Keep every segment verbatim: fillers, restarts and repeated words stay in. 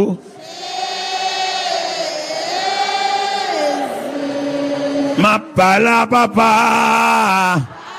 Ma pala papa.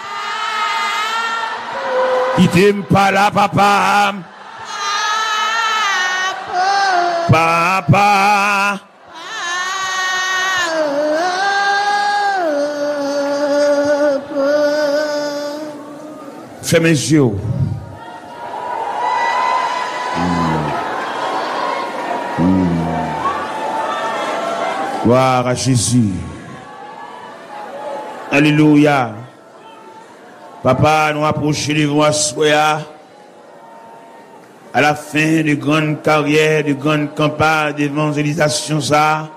Il t'aime pas la papa. Papa. Fais mes yeux. Gloire à Jésus. Alléluia. Papa, nous approchons devant Assoya à la fin de grande carrière, de grande campagne d'évangélisation. Ça,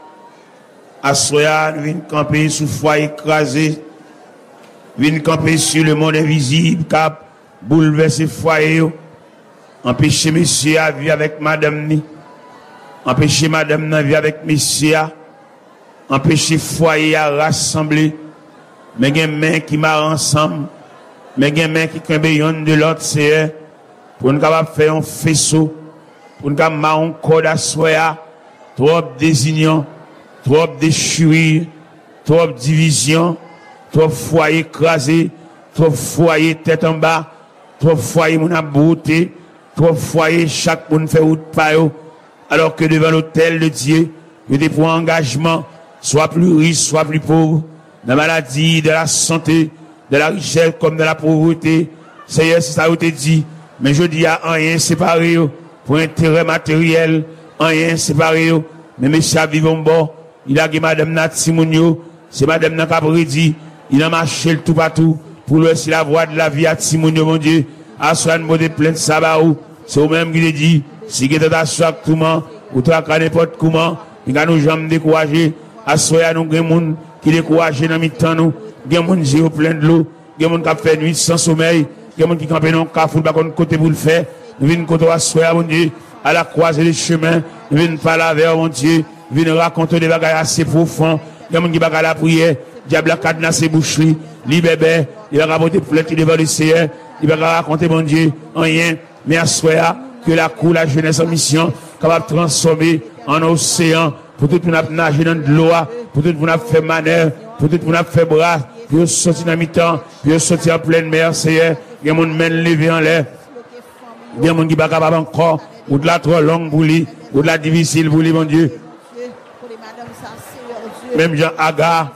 Assoya, nous venons camper sous foyer écrasé. Nous venons camper sur le monde invisible, cap bouleverser foyer. Empêcher monsieur à vivre avec madame ni. Empêcher madame à vivre avec monsieur. Empêcher foyer à rassembler. Mais il y a des mains qui marrent ensemble. Mais il y a des mains qui craignent de l'autre, c'est pour nous faire un faisceau, pour nous faire un code à soya, trop désignant, trop déchirure, trop division, trop foyer écrasé, trop foyer tête en bas, trop foyer mon abouté, trop foyer chaque monde fait route par eux, alors que devant l'autel de Dieu, il y a des engagement, soit plus riche, soit plus pauvre, de la maladie, de la santé, de la richesse comme de la pauvreté. Seigneur, c'est ça que tu dit. Mais je dis à rien séparé pour intérêt matériel, rien séparé. Mais monsieur vivant bon, il a dit madame Natimounio, c'est madame Nakabredi, il a marché le tout partout pour laisser la voie de la vie à Timounio, mon Dieu. À soi une bonne pleine sabaou, c'est au même qui dit, si tu es à soi tout moment, ou tu as n'importe comment, il a nous jamais découragé, à soi nous gens qui découragé dans le temps nous, il y a des gens plein de l'eau, il y a des gens qui fait nuit sans sommeil, il y a des gens qui campent dans le cafou, par contre côté pour le faire, nous venons côté à soi, mon Dieu, à la croisée des chemins, nous venons parler avec mon Dieu, nous venons raconter des bagages assez profonds, il y a des gens qui bagagent la prière, diable a cadenassé boucherie, li bébé, il va rapporter plainte devant le Seigneur, il va raconter mon Dieu, rien, mais à soi, que la cour, la jeunesse en mission, capable de transformer en océan, pour tout le monde nager dans de l'eau, pour tout le monde faire manœuvre, pour tout le monde faire bras, pour sortir dans mi-temps, pour sortir en pleine mer, Seigneur, il y a des gens qui mènent levé en l'air, il y a des gens qui ne sont pas capables encore, ou de la trop longue pour lui, ou de la difficile pour lui, mon Dieu. Même Jean Agar,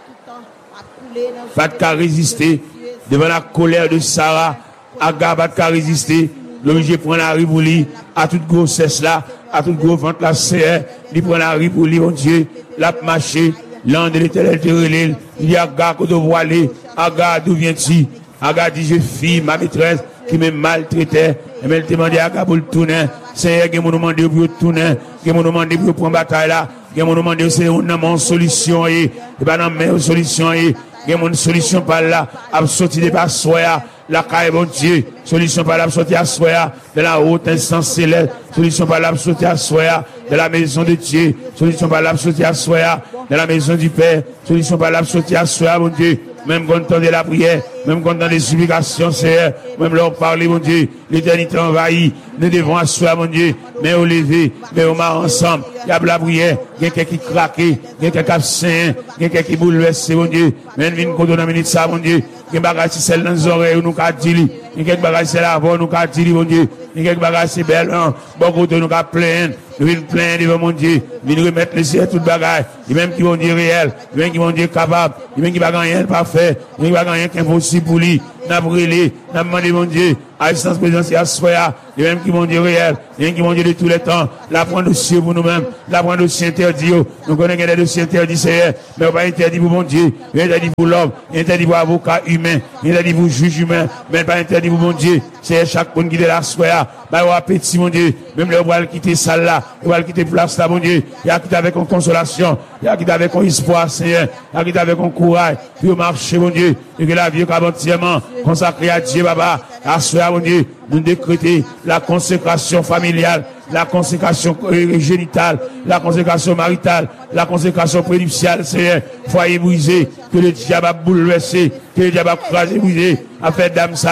pas de résister devant la colère de Sarah, Agar pas de résister, l'obligé prend la rue pour lui, à toute grossesse là, à toute gros ventre là, c'est, il prend la rue pour lui, mon Dieu, l'a marché, l'an de l'éternel te relève, il y a Agar que de voiler, Agar d'où viens-tu? Agar dit, je fille, ma maîtresse, qui me maltraitait, et elle te demandé à Agar pour le tourner, Seigneur, qui m'a demandé pour le tourner, qui m'a demandé pour prendre bataille là, qui m'a demandé, c'est une solution, et pas dans la solution, et il y a une solution par là, à sortir de par soya, la caille bon Dieu, solution par là, à sortir à soya, de la haute instance céleste, solution par là, à sortir à soya, de la maison de Dieu, solution par là, à sortir à soya, de la maison du Père, solution par là, à sortir à soya, mon Dieu, même quand on entend la prière, même quand on entend les supplications, Seigneur, même leur parler, mon Dieu, l'éternité envahit, nous devons asseoir, mon Dieu, mais au lever, mais au mar ensemble, il y a de la prière, il y a quelqu'un qui craque, il y a quelqu'un qui saint, il y a quelqu'un qui bouleverse, mon Dieu, même vine qu'on donne une minute ça, mon Dieu, il y a bagage c'est celle dans les oreilles, nous qu'a dit, il y a quelques bagages c'est la voix, nous qu'a dit, mon Dieu, il y a quelques bagages c'est belle, beaucoup de nous qu'a plein, nous venons plein devant mon Dieu, nous venons remettre le ciel tout bagage, il même qui vont dire réel, il même qui vont dire capable, il même qui va rien parfait, il va rien qu'impossible pour lui, n'a brûlé, n'a demandé mon Dieu, à distance présidentielle, soya, les mêmes qui vont dire réel, les mêmes qui vont dire de tous les temps, la prendre dossier pour nous-mêmes, la prendre dossier interdit, nous connaissons des dossiers interdits, Seigneur, mais on pas interdit pour mon Dieu, il interdit pour l'homme, il interdit pour avocat humain, il interdit pour juge humain, mais pas interdit pour mon Dieu, c'est chaque monde qui est là, soya, bah, au appétit, mon Dieu, même le va quitter salle là, il va quitter place là, mon Dieu, il a quitté avec une consolation, il a quitté avec un espoir, Seigneur, il a quitté avec un courage, puis marcher, mon Dieu, et que la vie est entièrement consacrée à Dieu, Baba, à soi, mon Dieu, nous décréter la consécration familiale, la consécration génitale, la consécration maritale, la consécration prénuptiale, Seigneur, foyer brisé, que le diable a bouleversé, que le diable a crasé, brisé, a fait d'âme ça,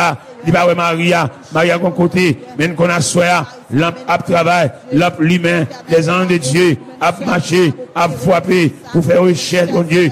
il va Maria, Maria qu'on côté, mais qu'on a soya, lampe à travail, lampe l'humain, les anges de Dieu, à marcher, à frapper, pour faire recherche, mon Dieu.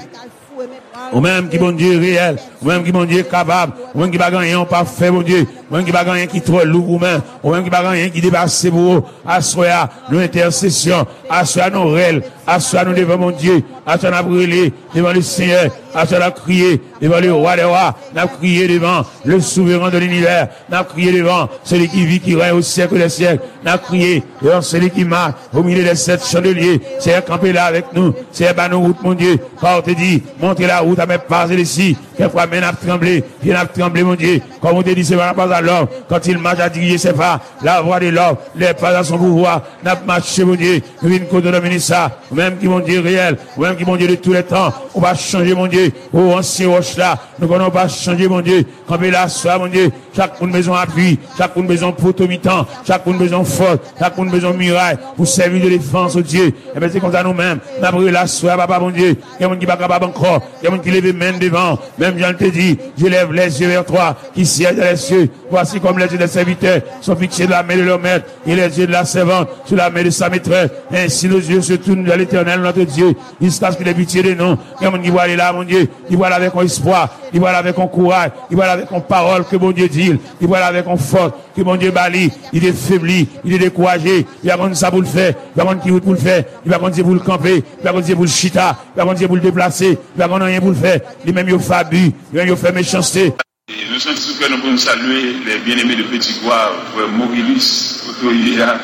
Ou même qui bon Dieu réel, ou même qui bon Dieu capable, ou même qui va gagner pas fait bon Dieu, ou même qui va gagner qui trop lourd ou même, ou même qui va gagner qui dépasse pour vous, assoya nos intercessions, assoya nos règles, assoya nous devant mon Dieu, assoya nous brûler devant le Seigneur, assoya nous crier devant le roi des rois, nous crier devant le souverain de l'univers, nous crier devant celui qui vit, qui règne au siècle des siècles, nous crier devant celui qui marche au milieu des sept chandeliers, c'est camper là avec nous, c'est bas nos routes mon Dieu, quand on te dit, montrer la route à mes pas ici, quelquefois mais n'a tremblé, il n'a tremblé mon Dieu, comme on te dit, c'est pas à l'homme, quand il marche à diriger ses pas, la voix de l'homme, les pas à son pouvoir, n'a marché mon Dieu, une côte de ministère, même qui mon Dieu réel, même qui mon Dieu de tous les temps, on va changer mon Dieu, oh ancien roche là, nous ne pas changer mon Dieu, quand il a soit mon Dieu, chaque une maison appui, chaque une maison potomitant, chaque une maison forte, chaque une maison muraille, pour servir de défense au Dieu, et bien c'est comme ça nous-mêmes, n'a brûlé la soie, papa mon Dieu, il y a un qui va capable encore, il y a un qui lève main devant, même Jean te dit, je lève les yeux vers toi, qui siège dans les cieux, voici comme les yeux des serviteurs sont fixés de la main de leur maître, et les yeux de la servante sur la main de sa maîtresse, ainsi nos yeux se tournent vers l'éternel, notre Dieu, jusqu'à ce qu'il ait pitié de nous, il y a un qui va aller là, mon Dieu, il va aller avec un espoir, il va aller avec un courage, il va aller avec une parole que mon Dieu dit, il va aller avec un force, que mon Dieu bali, il est faibli, il est découragé, il va contre ça pour le faire, il va contre qui pour le faire, il va contre Dieu pour le camper, il va contre Dieu pour le chita, il va contre Dieu pour le déplacer, il va contre rien pour le faire, lui même il fait abus, lui même il fait méchanceté. Et nous sommes que nous pouvons saluer les bien-aimés de Petit Goire, frère Maurilis, Otoïa,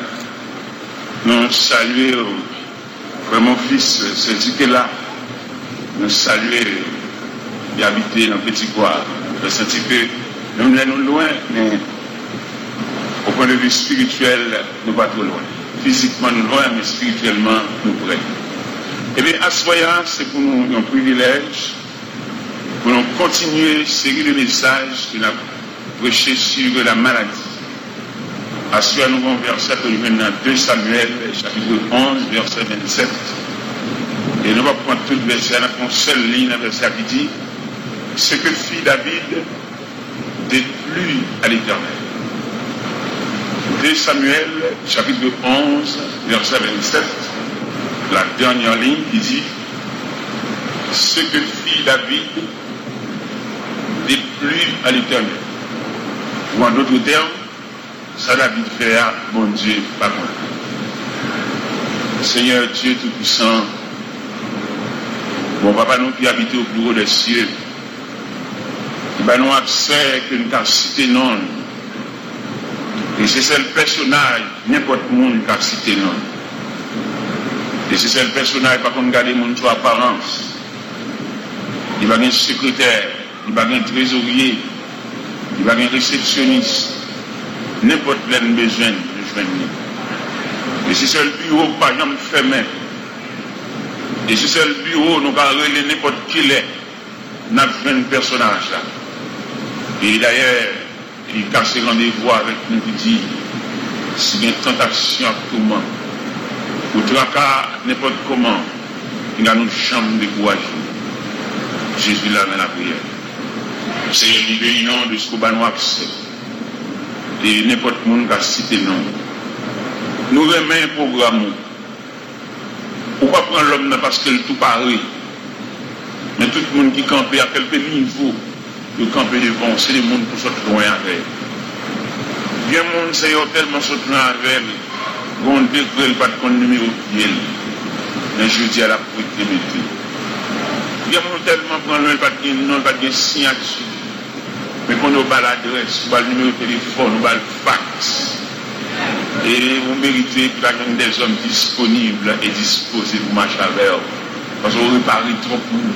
nous saluer frère mon fils, c'est là, nous saluer et habiter dans Petit Goire, nous sentir que nous sommes loin, mais au point de vue spirituel, nous ne sommes pas trop loin. Physiquement nous loin, mais spirituellement nous près. Et bien, à ce moment, c'est pour nous un privilège, pour nous continuer une série de messages que nous avons prêchés sur la maladie. À ce moment, nous avons verset que nous venons dans deux Samuel, chapitre onze, verset vingt-sept. Et nous allons prendre tout le verset, nous avons une seule ligne, un verset qui dit ce que fit David déplut à l'Éternel. deux Samuel, chapitre onze, verset vingt-sept, la dernière ligne qui dit ce que fit David déplut à l'Éternel. Ou en d'autres termes, ça David fait à mon Dieu, pas moi. Seigneur Dieu Tout-Puissant, bon papa nous qui habite au plus haut des cieux, qui va nous accès que nous avons cité non. Et c'est le personnage, n'importe monde qui a cité non. Et c'est le personnage, par contre, garder mon sur apparence. Il va y avoir un secrétaire, il va y avoir un trésorier, il va y avoir un réceptionniste. N'importe quel besoin de joindre. Et c'est le bureau, par exemple, fermé. Et c'est le bureau, nous allons relayer n'importe qui est. Nous avons un personnage là. Et d'ailleurs, il casse rendez-vous avec nous qui dit si il y a une tentation à tout le monde, ou tracas, n'importe comment, il y a une chambre de courage. Jésus l'a dans la prière. C'est une réunion de ce qu'on va nous accès. Et n'importe qui a cité non. Nous remettons un programme. Pourquoi prendre l'homme parce qu'il est tout pareil? Mais tout le monde qui campe à quelque niveau, le camper devant, c'est le monde pour sortir loin avec. Bien le monde, c'est tellement sortir loin avec, on ne découvre pas de numéro de pied. Mais je dis à la propriété. Bien le monde tellement prendre loin, pas de signature. Mais qu'on n'a pas l'adresse, on va le numéro de téléphone, on va le fax. Et vous méritez qu'il y ait des hommes disponibles et disposés pour marcher avec eux. Parce qu'on répare trop pour nous.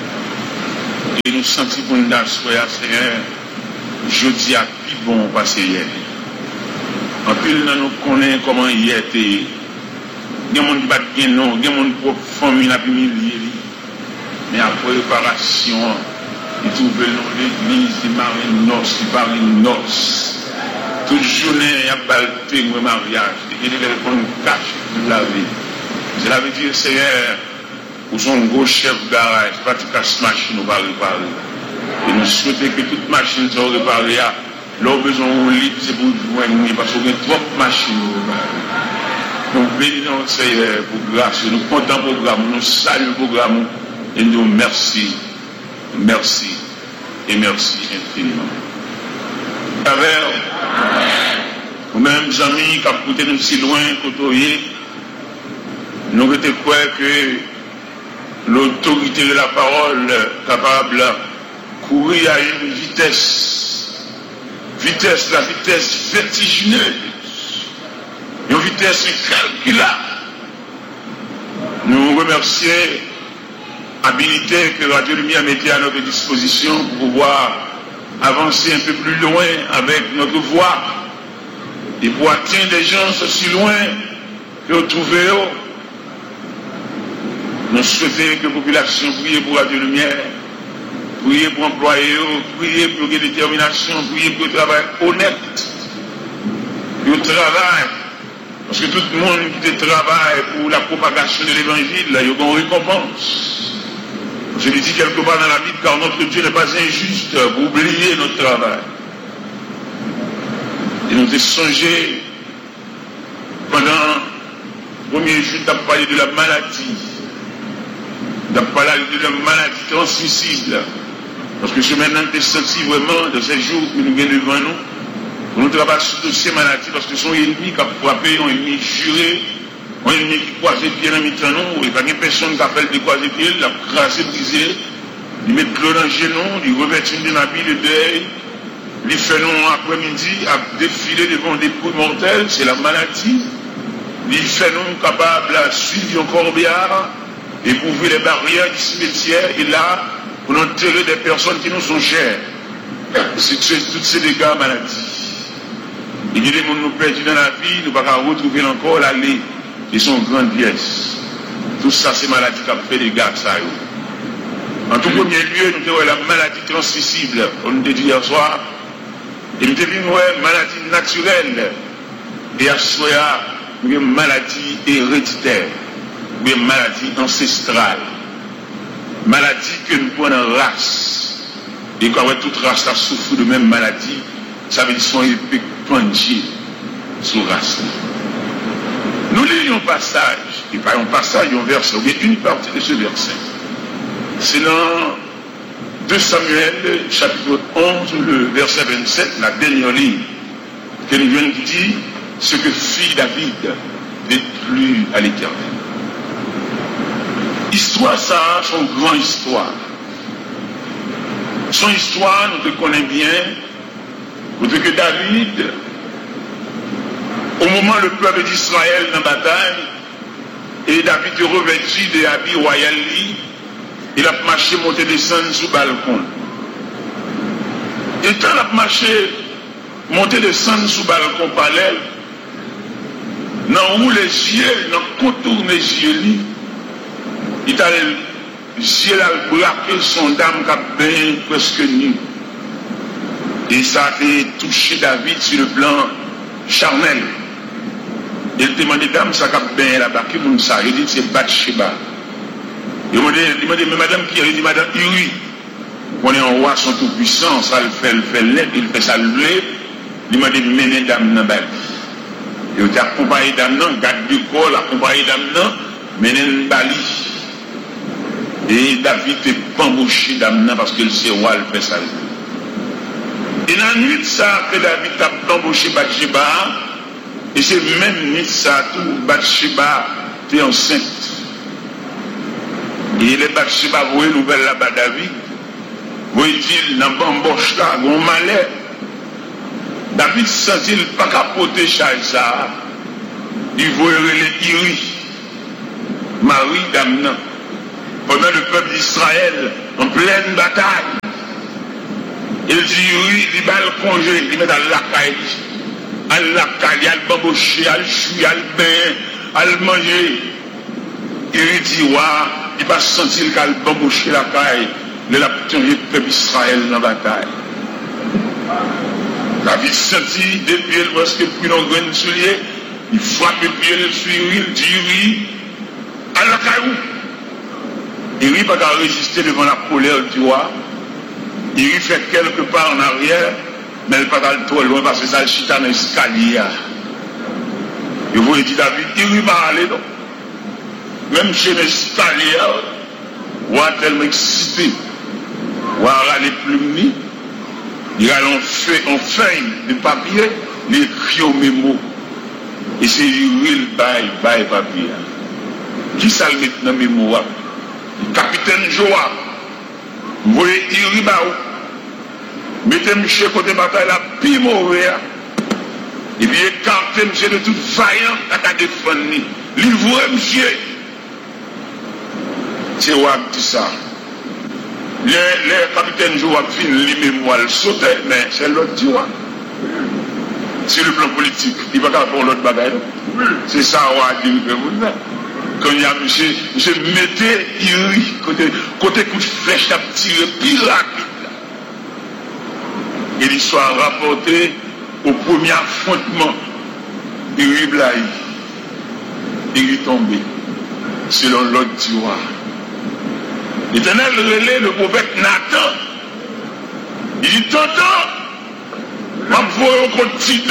Et nous sentons pour nous d'assoyer, Seigneur, je dis à plus bon passer hier. En plus, nous connaissons comment hier était. Il y a des gens qui battent bien non, il y a des gens qui famille la humilié. Mais à préparation, ils trouvent l'église qui marie une noce, qui marie une noce. Toute journée, il y a balté le mariage. Il y a des gens qui cachent toute la vie. Cela veut dire, Seigneur, ou son gros chef de garage, pas de casse machine, on va réparer. Et nous souhaitons que toute machine soit réparée, L'on besoin de libre, c'est pour joindre, parce qu'on a trop de machines. Nous bénissons le Seigneur pour grâce, nous comptons le programme, nous saluons le programme, et nous merci, merci et merci infiniment. À travers nous-mêmes, amis, qui ont coûté nous si loin, côtoyer, nous avons quoi que l'autorité de la parole capable de courir à une vitesse, vitesse, la vitesse vertigineuse, une vitesse incalculable. Nous remercions l'habilité que Radio Lumière mettait à notre disposition pour pouvoir avancer un peu plus loin avec notre voix et pour atteindre des gens aussi loin que nous trouvons. Nous souhaitons que la population prie pour Radio Lumière, prie pour employer, prie pour la détermination, prie pour le travail honnête, pour le travail. Parce que tout le monde qui travaille pour la propagation de l'évangile, il y a une récompense. Je l'ai dit quelque part dans la Bible, car notre Dieu n'est pas injuste pour oublier notre travail. Et nous avons songé pendant le premier jour, nous avons parlé de la maladie. Nous avons parlé de la maladie transmissible. Parce que je maintenant te senti vraiment dans ces jours que nous venons devant nous. Nous travaillons sur ces maladies parce que son ennemi qui a frappé, un ennemi juré, un ennemi qui croise les pieds dans le temps, et pas une personne qui appelle de croiser les pieds, il a crasé, brisé, il met l'eau dans le genou, il revêt une habit de deuil, il fait nous après-midi à défiler devant des coups mortels, c'est la maladie. Il fait nous capables de suivre un corbillard et pour ouvrir les barrières du cimetière, et là, pour enterrer des personnes qui nous sont chères. C'est tous ces dégâts maladies. Il y a des gens qui nous perdus dans la vie, nous ne pouvons pas retrouver encore l'allée de son grande pièce. Tout ça, c'est maladie qui a fait des gars. Ça, en tout premier lieu, nous avons la maladie transmissible, comme nous avons dit hier soir. Et nous avons une maladie naturelle. Et à ce moment-là, nous avons une maladie héréditaire, nous avons une maladie ancestrale. Maladie que nous prenons en race. Et quand toute race a souffert de même maladie, ça veut dire son épée penchée sous race. Nous lisons un passage, et pas un passage, un verset, ou bien une partie de ce verset. C'est dans deux Samuel, chapitre onze, le verset vingt-sept, la dernière ligne, que nous venons de dire ce que fit David déplut à l'Éternel. Histoire, ça a son grand histoire. Son histoire, nous te connaissons bien. Parce que David, au moment où le peuple d'Israël dans la bataille, et David est revêtu de habits royaux, il a marché, monté, descendu sous le balcon. Et quand il a marché, monté, descendu sous le balcon palais, dans où les yeux, dans le contour des yeux, il a les yeux à braquer son dame qui a bien presque nu. Et ça a fait toucher David sur le plan charnel. Il demandait, dame, ça a bien là-bas, qui vous ça? Il dit, c'est Bathsheba. Il m'a dit, mais madame qui? Il dit, madame Uri. On est en roi, son tout-puissant, ça le fait, le fait l'aide, il fait ça le blé. Il m'a dit, menez dame dans Bali. Il a accompagné dame dans, garde du corps, accompagné dame dans, menez dans Bali. Et David est bambouché dame dans parce que le c'est roi, le fait ça le blé. Et dans la nuit, ça, que David a embauché Bathsheba, et c'est même nuit, ça, tout Bathsheba était enceinte. Et les Bathsheba voyaient nouvelle là-bas, David, voyaient-ils dans l'embauche là, on malais. David sentit pas capoter charge ça. Il voyait les Iri, Marie d'Amna, pendant le peuple d'Israël, en pleine bataille. Il dit oui, il va le congé, il met dans la caille, à la caille, à le bamboucher, à le chouiller, à le bain, à le manger. Il dit ouais, il va sentir qu'il a le bamboucher la caille, il a plongé le peuple d'Israël dans la bataille. David sentit, depuis il voit ce que puis dans le grain de soulier, il frappe le pied, il suit, il dit oui, à la caille. Il n'a pas résister devant la colère du roi. Il fait quelque part en arrière, mais elle pas trop loin parce que ça le chita dans l'escalier. Et vous dit David, il ne va pas aller, non? Même chez l'escalier, on a tellement excité, on a râlé plumes, il a en feuille de papier, il écrit au mémo. Et c'est l'huile bail, bail papier. Qui ça le met dans le mémo? Capitaine Joa, vous voyez, il va où? Mettez monsieur côté bataille là, puis mauvais. Et puis écartez monsieur de toute vaillant à défendre. Livrez monsieur. C'est Wab dit ça. Les, les capitaines Joa finissent les mémoires sauter, mais c'est l'autre dit Wab. Sur le plan politique, il va pas pour l'autre bagaille. C'est ça Wab dit que vous faites. Quand il y a monsieur, monsieur mettez Iri, côté, côté coup de flèche, à tirer pile rapide. Et l'histoire rapportée au premier affrontement, Iri Blaï, Iri tombé, selon l'autre roi. L'Éternel relève le prophète Nathan. Il dit, tonton, ma voix au contre Tida.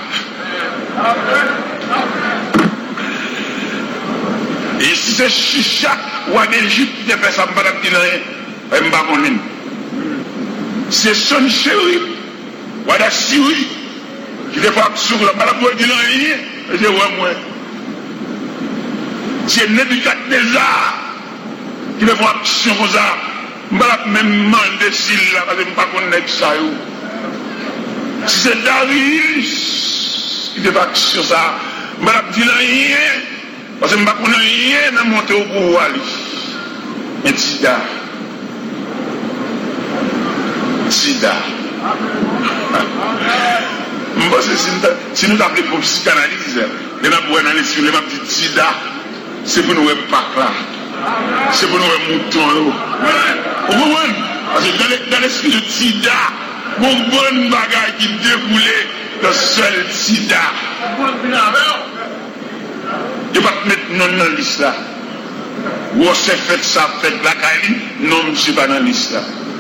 Et si c'est Chicha ou à l'Égypte qui a fait ça, je ne sais pas, je ne sais pas. C'est son chéri ou à la Syrie qui fait action sur la maladie de l'année. Je dis, ouais, moi. C'est Nebuchadnezzar qui fait action comme ça. Je ne vais pas même demander s'il a parce que je ne sais pas connaître ça. Si c'est Darius qui fait action ça, je ne vais pas dire rien. Parce que je ne sais pas rien à monter au pouvoir. Mais Tida. Tida. Si nous appelons pour psychanalyse, nous avons dans l'esprit, nous avons dit Tida, c'est pour nous être pas là. C'est pour nous être moutons. Vous comprenez? Parce que dans l'esprit de Tida, mon bon bagage qui déboulait le seul Tida. Je ne vais pas te mettre non dans la liste là. Ou on s'est fait ça, fait la caille, non, je ne suis pas dans la liste là.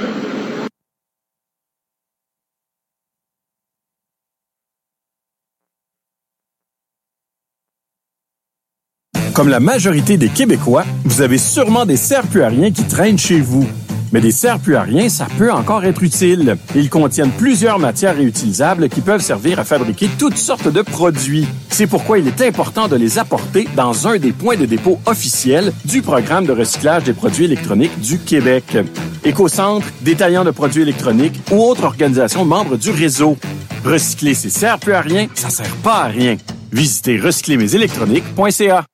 Comme la majorité des Québécois, vous avez sûrement des serre-plus-à-rien qui traînent chez vous. Mais des serre-plus-à-rien, ça peut encore être utile. Ils contiennent plusieurs matières réutilisables qui peuvent servir à fabriquer toutes sortes de produits. C'est pourquoi il est important de les apporter dans un des points de dépôt officiels du programme de recyclage des produits électroniques du Québec. Écocentre, détaillant de produits électroniques ou autres organisations membres du réseau. Recycler ces serre-plus-à-rien, ça sert pas à rien. Visitez recycler mes électroniques point c a.